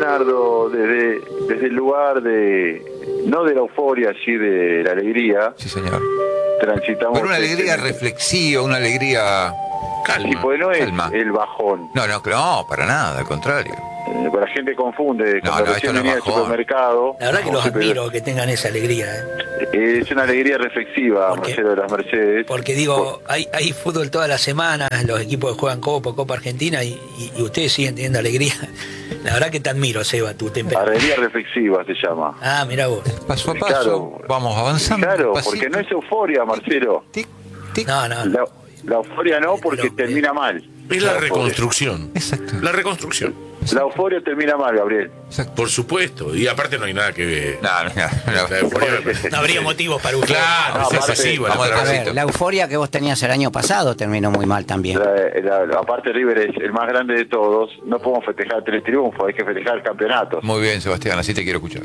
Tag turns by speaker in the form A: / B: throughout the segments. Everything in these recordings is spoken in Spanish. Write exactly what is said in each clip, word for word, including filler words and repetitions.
A: Leonardo, desde, desde el lugar de, no de la euforia, sí de la alegría.
B: Sí, señor.
A: Transitamos.
B: Pero una alegría
A: este,
B: reflexiva, una alegría...
A: Sí, pues no es
B: calma.
A: el bajón.
B: No, no, no, para nada, al contrario.
A: Eh, la gente confunde.
B: No,
A: Cuando
B: no,
A: recién
B: esto no
A: venía
B: es
A: al
B: bajón.
A: supermercado.
C: La verdad que los
A: siempre,
C: admiro que tengan esa alegría, ¿eh?
A: eh, es una alegría reflexiva,
C: Porque-
A: Marcelo de las Mercedes.
C: Porque digo, hay, hay fútbol toda la semana, los equipos que juegan Copa, Copa Argentina, y, y, y ustedes siguen teniendo alegría. La verdad que te admiro, Seba, tu temperamento.
A: Alegría reflexiva se llama.
C: Ah, mirá vos.
B: Paso a paso,
A: Claro.
B: vamos avanzando.
A: Claro,
B: pasito.
A: porque no es euforia, Marcelo.
B: Tic, tic.
C: No, no,
A: La, la euforia no, porque
C: Pero,
A: termina mal.
D: Es la reconstrucción.
B: Exacto.
D: La reconstrucción.
A: La euforia termina mal, Gabriel.
B: Exacto.
D: Por supuesto. Y aparte no hay nada que ver.
B: No, no, no, no.
D: La euforia me parece-
C: no habría motivos para usar.
D: Claro,
A: No,
D: es
A: aparte-
D: excesiva.
B: vamos
D: la
B: de
E: A
D: verdad.
E: ver, la euforia que vos tenías el año pasado terminó muy mal también.
A: La, la, aparte River es el más grande de todos. No podemos festejar tres triunfos, hay que festejar el campeonato.
B: Muy bien, Sebastián, así te quiero escuchar.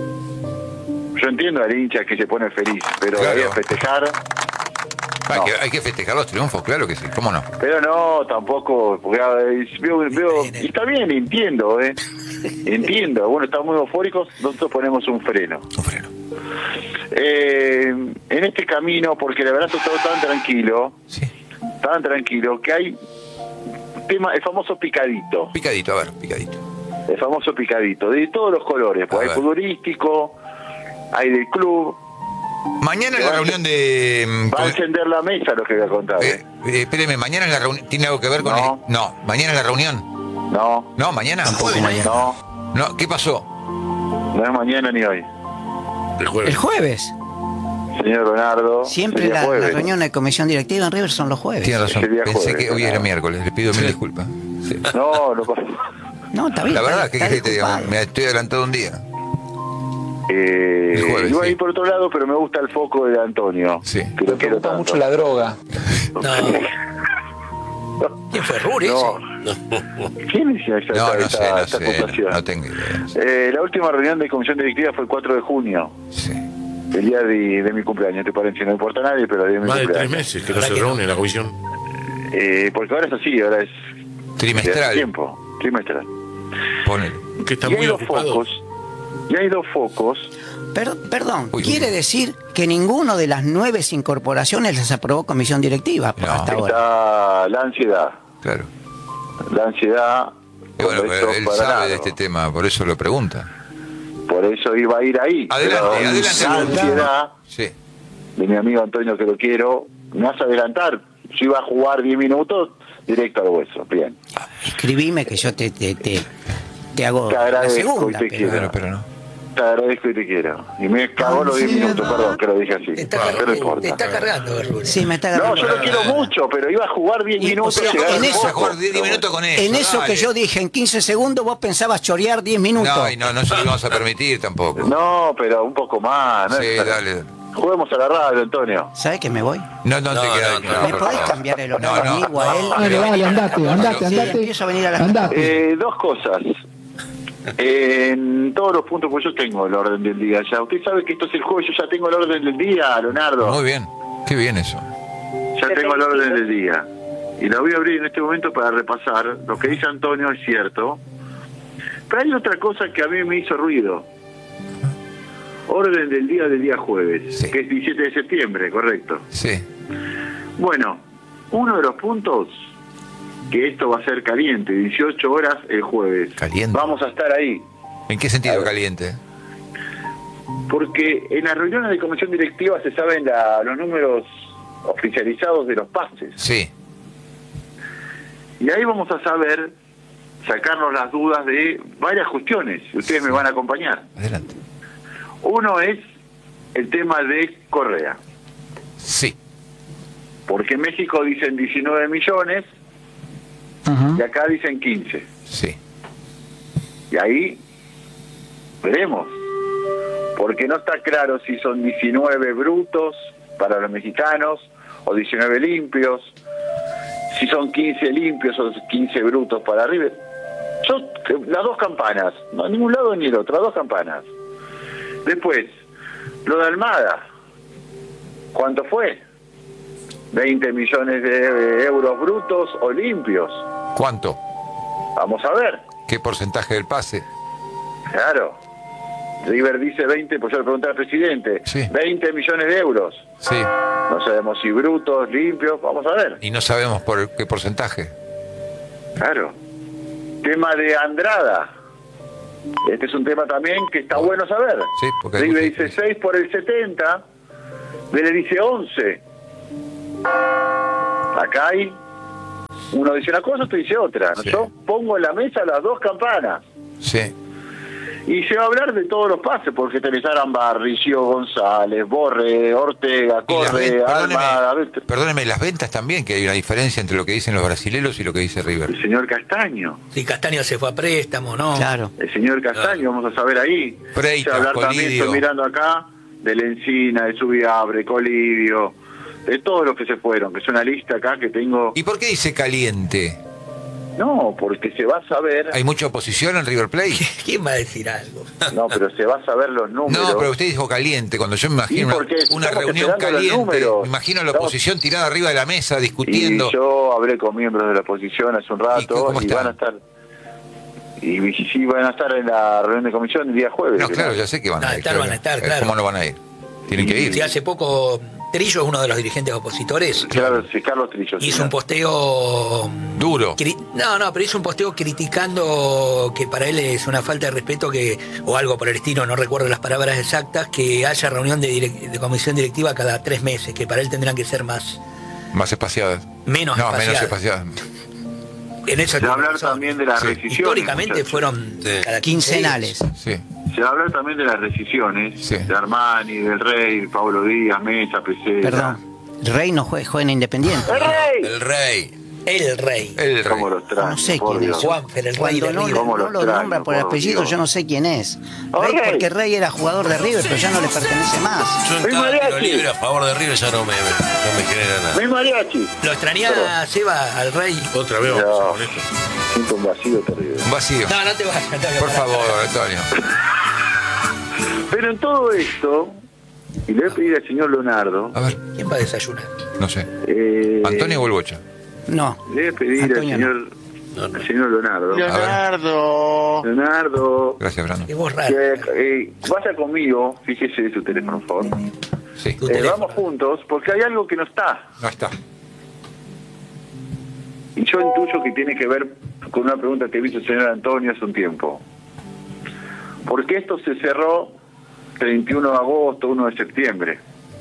A: Yo entiendo al hincha que se pone feliz, pero
B: Claro.
A: hay que festejar.
B: Hay,
A: No.
B: que, hay que festejar los triunfos, claro que sí, ¿cómo no?
A: Pero no, tampoco, porque eh, veo, veo- y está bien, entiendo, ¿eh? Entiendo, bueno, estamos muy eufóricos, nosotros ponemos un freno.
B: Un freno.
A: Eh, en este camino, porque la verdad está todo tan tranquilo,
B: Sí.
A: tan tranquilo, que hay tema, el famoso picadito,
B: Picadito, a ver, picadito.
A: el famoso picadito, de todos los colores, pues
B: A
A: hay
B: ver.
A: futbolístico, hay del club,
B: Mañana en la
A: Va a-
B: reunión de... mm,
A: va a
B: con-
A: encender la mesa lo que voy a contar,
B: eh,
A: ¿eh?
B: eh, espéreme, mañana en la reunión... ¿Tiene algo que ver con
A: No.
B: el...? No, mañana en la reunión.
A: No,
B: No, mañana.
C: Tampoco mañana.
A: no,
B: No, ¿qué pasó?
A: no es mañana ni hoy.
D: El jueves.
E: El jueves.
A: Señor Leonardo,
E: Siempre
A: sería
E: la, la
A: jueves.
E: reunión de comisión directiva en River son los jueves.
B: Tiene razón,
A: Sería
B: pensé
A: jueves,
B: que hoy
A: no.
B: era miércoles, le pido mil disculpas. Sí.
A: No, no pasa.
E: No, está bien.
B: La verdad,
E: está-
B: ¿qué
E: está
B: querés que te diga?
E: disculpado.
B: Me estoy adelantado un día.
A: Eh,
B: El jueves,
A: iba a
B: sí.
A: ir por otro lado, pero me gusta el foco de Antonio.
B: Sí.
A: Que lo
F: Me
A: quiero
F: gusta
A: tanto.
F: mucho la droga.
C: No. ¿Quién fue Ruri?
A: No. ¿Quién es esa,
B: No, no
A: esta,
B: sé, no
A: esta
B: sé,
A: acusación?
B: no tengo idea. no sé.
A: Eh, la última reunión de comisión directiva fue el cuatro de junio,
B: Sí.
A: el día de, de mi cumpleaños, ¿te parece? No importa a nadie, pero de mi
D: Más de tres
A: cumpleaños.
D: meses que no
C: La
D: se
C: verdad que
D: reúne la comisión.
A: Eh, porque ahora es así, ahora es de
B: Trimestral.
A: hace tiempo, trimestral.
B: Ponele.
D: Que está
A: y hay
D: muy
A: dos
D: ocupado.
A: focos, y hay dos focos.
E: Per- perdón,
B: Uy,
E: quiere
B: uy.
E: decir que ninguno de las nueve incorporaciones les aprobó comisión directiva
B: No.
E: hasta ahora.
A: Está la ansiedad,
B: Claro.
A: la ansiedad.
B: Y bueno,
A: cuando esto
B: él
A: para
B: sabe
A: nada.
B: de este tema, por eso lo pregunta.
A: Por eso iba a ir ahí.
B: Adelante,
A: pero
B: adelante.
A: La ansiedad
B: Sí.
A: de mi amigo Antonio, que lo quiero, me hace adelantar. Si iba a jugar diez minutos, directo al hueso. Bien.
E: Escribime que yo te, te, te, te hago
A: Te
E: la
A: agradezco
E: segunda.
A: y te
E: pero-
A: quiero.
B: Pero, pero no.
A: Te agradezco y te quiero. Y me cagó los diez minutos, perdón, que lo dije así.
C: Te está,
A: Pero no
C: cargando, te
A: importa.
C: está cargando, Ruri.
E: Sí, me está
A: No,
E: agarrando.
A: yo lo quiero mucho, pero iba a jugar diez
E: Y,
A: minutos.
E: o sea,
A: llegar
E: en
A: un
E: eso-
A: poco.
B: Vamos a jugar diez minutos con eso.
E: En eso
B: dale.
E: que yo dije, en quince segundos vos pensabas chorear diez minutos.
B: No, y no, no se lo vamos a permitir tampoco.
A: No, pero un poco más. ¿no?
B: Sí, dale, dale.
A: Juguemos a la radio, Antonio.
E: ¿Sabes que me voy?
B: No, no,
D: No,
B: te quedas.
D: no, no,
E: ¿Me
B: por
E: podés
B: favor.
E: cambiar el horario
B: No, no.
E: amigo a él?
G: Dale, dale, andate, andate,
E: Sí,
G: andate.
E: empiezo a venir a las
G: Andate.
A: Eh, dos cosas. En todos los puntos, pues yo tengo el orden del día ya. Usted sabe que esto es el juego, yo ya tengo el orden del día, Leonardo.
B: Muy bien. Qué bien eso.
A: Ya tengo el orden del día. Y la voy a abrir en este momento para repasar. Lo que dice Antonio es cierto. Pero hay otra cosa que a mí me hizo ruido. Orden del día del día jueves,
B: Sí.
A: que es diecisiete de septiembre, correcto.
B: Sí.
A: Bueno, uno de los puntos, que esto va a ser caliente, dieciocho horas el jueves.
B: Caliente.
A: Vamos a estar ahí.
B: ¿En qué
A: A
B: sentido
A: ver.
B: caliente?
A: Porque en las reuniones de comisión directiva se saben la- los números oficializados de los pases.
B: Sí.
A: Y ahí vamos a saber sacarnos las dudas de varias cuestiones. Y ustedes me van a acompañar.
B: Adelante.
A: Uno es el tema de Correa.
B: Sí.
A: Porque en México dicen diecinueve millones
G: Ajá.
A: y acá dicen quince.
B: Sí.
A: Y ahí veremos. Porque no está claro si son diecinueve brutos para los mexicanos o diecinueve limpios. Si son quince limpios o quince brutos para River. Yo, las dos campanas. No, ni un lado ni el otro. Las dos campanas. Después, lo de Almada. ¿Cuánto fue? veinte millones de euros brutos o limpios.
B: ¿Cuánto?
A: Vamos a ver.
B: ¿Qué porcentaje del pase?
A: Claro. River dice veinte, pues yo le pregunté al presidente,
B: Sí.
A: veinte millones de euros.
B: Sí.
A: No sabemos si brutos, limpios, vamos a ver.
B: Y no sabemos por qué porcentaje.
A: Claro. Tema de Andrada. Este es un tema también que está bueno saber.
B: Sí, porque hay
A: River
B: mucha
A: dice seis por el setenta, Vélez dice once. Acá hay, uno dice una cosa, otro dice otra.
B: Sí.
A: Yo pongo en la mesa las dos campanas.
B: Sí.
A: Y se va a hablar de todos los pases, porque tenés Arambarri, Gio González, Borre, Ortega,
B: Y las
A: Corre,
B: ven-
A: Almada.
B: perdóneme, perdóneme, las ventas también, que hay una diferencia entre lo que dicen los brasileros y lo que dice River.
A: El señor Castaño.
C: Si Castaño se fue a préstamo, ¿no?
E: Claro.
A: El señor Castaño, vamos a saber ahí.
B: Freitas,
A: Se va a hablar también,
B: Colidio.
A: estoy mirando acá, de Lencina, de Subiabre, Colidio, de todos los que se fueron, que es una lista acá que tengo.
B: ¿Y por qué dice caliente?
A: No, porque se va a saber.
B: ¿Hay mucha oposición en River Plate?
C: ¿Quién va a decir algo?
A: No, pero se va a saber los números.
B: No, pero usted dijo caliente, cuando yo me imagino
A: Y
B: una,
A: porque
B: una
A: estamos
B: reunión
A: esperando los
B: caliente,
A: números.
B: me imagino a la
A: Estamos-
B: oposición tirada arriba de la mesa discutiendo.
A: Y yo hablé con miembros de la oposición hace un rato
B: cómo
A: y,
B: están?
A: van a estar. Y sí van a estar en la reunión de comisión el día jueves.
B: No, claro, ya sé que van
C: No,
B: a ir.
C: estar
B: claro.
C: van a estar,
B: Eh,
C: claro.
B: ¿Cómo no van a ir? Tienen que ir.
C: Si hace poco Trillo es uno de los dirigentes opositores,
A: Claro, sí, Carlos Trillo.
C: hizo
A: sí,
C: un posteo...
B: Duro.
C: cri- No, no, pero hizo un posteo criticando que para él es una falta de respeto que, o algo por el estilo, no recuerdo las palabras exactas, que haya reunión de, direc- de comisión directiva cada tres meses, que para él tendrán que ser más,
B: Más espaciadas.
C: menos
B: No,
C: espaciadas.
B: menos espaciadas.
C: En eso
A: Se va a
C: tiene
A: hablar
C: razón.
A: también de las
B: Sí.
A: rescisiones.
C: Históricamente
A: muchachos.
C: fueron
D: Sí.
C: cada quince
E: Quincenales.
C: días.
B: Sí.
A: Se va a hablar también de las rescisiones.
B: Sí.
A: De Armani, del Rey, Pablo Díaz, Mesa, Pesera.
E: Perdón. Rey no juega, juega en Independiente.
A: ¡El Rey!
B: El rey.
C: El rey.
B: El rey.
A: ¿Cómo lo extraño?
E: No sé
A: por
E: quién
A: Dios.
E: es.
C: Juanfer, el rey
E: Cuando
C: de
E: no,
C: River.
A: ¿Cómo lo
E: no lo
A: extraño,
E: nombra por el
A: por
E: apellido,
A: Dios?
E: yo no sé quién es.
A: Ok.
E: Rey porque Rey era jugador de River, pero ya no le pertenece más.
D: Yo en
A: Soy
D: cada tiro
A: mariachi.
D: libre a favor de River ya no me, no me genera nada.
A: Mi mariachi.
C: ¿Lo extrañaba Seba al rey?
D: Otra vez vamos
A: No.
D: con esto.
A: Siento un vacío terrible.
B: Un vacío.
C: No, no te vayas. no te vayas.
B: Por favor, Antonio.
A: Pero en todo esto, y le voy a pedir al señor Leonardo.
B: A ver,
C: ¿Quién va a desayunar?
B: no sé.
A: eh,
B: ¿Antonio o el Bocha?
E: No.
A: Le voy a pedir
E: Antonio
A: al señor, al señor Leonardo.
B: Leonardo.
A: Leonardo.
B: Gracias, Brando.
C: Qué voz rara.
A: Que, eh, vaya conmigo, fíjese su teléfono, por favor.
B: Sí.
C: Tu
A: Eh,
C: teléfono.
A: vamos juntos, porque hay algo que no está.
B: No está.
A: Y yo intuyo que tiene que ver con una pregunta que hizo el señor Antonio hace un tiempo. ¿Por qué esto se cerró veintiuno de agosto, uno de septiembre?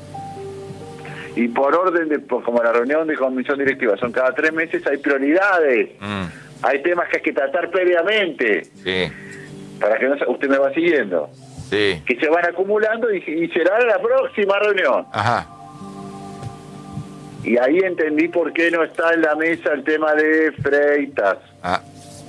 A: Y por orden de, pues, como la reunión de comisión directiva son cada tres meses, hay prioridades.
B: Mm,
A: Hay temas que hay que tratar previamente,
B: sí,
A: para que no se- usted me va siguiendo,
B: sí.
A: que se van acumulando y, y será la próxima reunión.
B: Ajá.
A: Y ahí entendí por qué no está en la mesa el tema de Freitas.
B: Ah.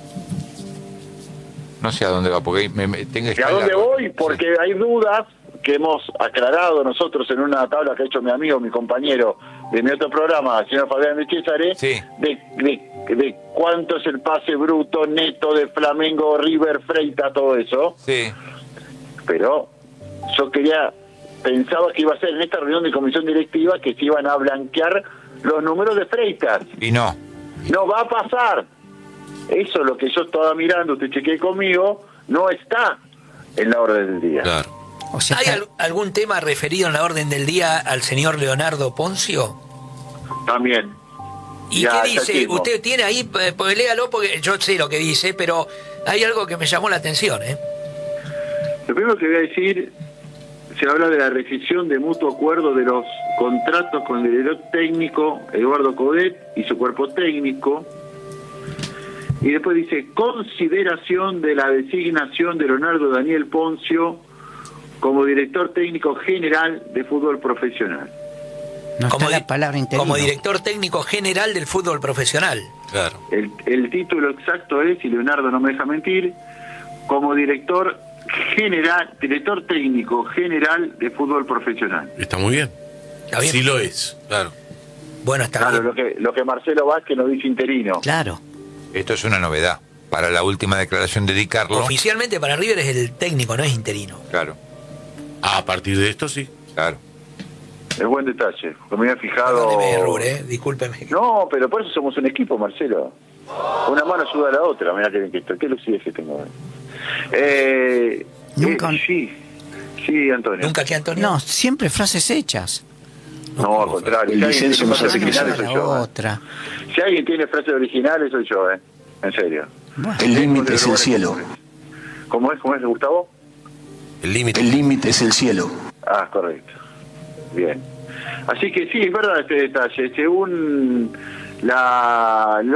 B: No sé a dónde va, porque me, me, tengo que
A: ¿Y a
B: estar
A: dónde
B: largo.
A: voy? Porque hay dudas que hemos aclarado nosotros en una tabla que ha hecho mi amigo, mi compañero de mi otro programa, el señor Fabián de Césare,
B: Sí.
A: de, de, de cuánto es el pase bruto, neto de Flamengo, River, Freitas, todo eso.
B: Sí.
A: Pero yo quería, pensaba que iba a ser en esta reunión de comisión directiva que se iban a blanquear los números de Freitas.
B: Y no.
A: No va a pasar. Eso es lo que yo estaba mirando, usted chequeé conmigo, no está en la orden del día.
D: Claro.
E: O sea,
C: ¿Hay
E: está-
C: al- algún tema referido en la orden del día al señor Leonardo Poncio?
A: También.
C: ¿Y
A: Ya,
C: qué
A: ya
C: dice?
A: mismo.
C: Usted tiene ahí, eh, pues léalo porque yo sé lo que dice, pero hay algo que me llamó la atención, ¿eh?
A: Lo primero que voy a decir, se habla de la rescisión de mutuo acuerdo de los contratos con el director técnico Eduardo Codet y su cuerpo técnico. Y después dice, consideración de la designación de Leonardo Daniel Poncio como director técnico general de fútbol profesional.
E: no está
C: di-
E: la palabra interino.
C: como director técnico general del fútbol profesional.
D: Claro.
A: El, el título exacto es, y Leonardo no me deja mentir, como director general, director técnico general de fútbol profesional.
D: Está muy bien.
C: ¿Está bien?
D: Sí lo es, claro.
C: Bueno, está
A: Claro,
C: bien.
A: lo que, lo que Marcelo Vázquez nos dice interino.
E: Claro.
B: Esto es una novedad. Para la última declaración de Di Carlo.
C: Oficialmente para River es el técnico, no es interino.
B: Claro,
D: A partir de esto sí.
B: claro.
A: Es buen detalle, porque me había fijado...
C: Perdóneme, error, ¿eh? Discúlpeme.
A: No, pero por eso somos un equipo, Marcelo. Una mano ayuda a la otra, mirá que, que, qué lucidez que tengo. Eh,
E: Nunca-
A: eh, sí, sí, Antonio.
C: ¿Nunca que Antonio?
E: No, siempre frases hechas.
A: No, al contrario.
F: El
A: Si alguien
F: disenso
A: tiene
F: nos
A: frases
F: hace
A: originales
F: crecer.
A: soy
E: La
A: yo. ¿eh?
E: otra.
A: Si alguien tiene frases originales soy yo, ¿eh? En serio.
E: Bueno,
F: El límite es el cielo.
A: ¿Cómo es? ¿Cómo es, Gustavo?
D: El límite.
F: El límite es el cielo.
A: Ah, correcto. Bien. Así que sí, es verdad este detalle. Según la,